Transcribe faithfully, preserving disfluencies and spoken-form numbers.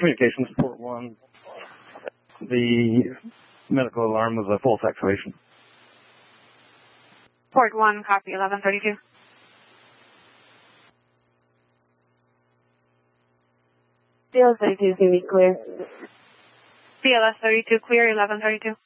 communications, port one. The medical alarm was a false activation. Port one, copy, eleven thirty-two. C L S thirty-two is going to be clear. C L S thirty-two, clear, eleven thirty-two.